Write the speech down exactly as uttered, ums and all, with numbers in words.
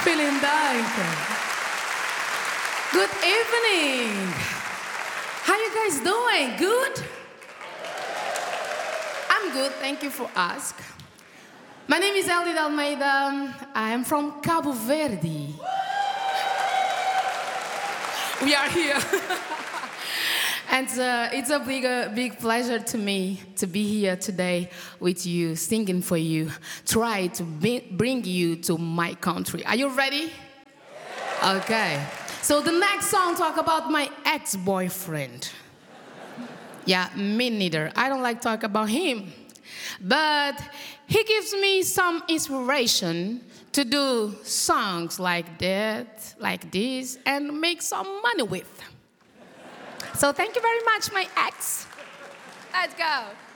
Vielen Dank. Good evening. How you guys doing? Good? I'm good, thank you for asking. My name is Elida Almeida. I am from Cabo Verde. We are here. And uh, it's a big, uh, big pleasure to me to be here today with you, singing for you, try to be, bring you to my country. Are you ready? Okay. So the next song talk about my ex-boyfriend. Yeah, me neither. I don't like talk about him. But he gives me some inspiration to do songs like that, like this, and make some money with. So thank you very much, my ex. Let's go.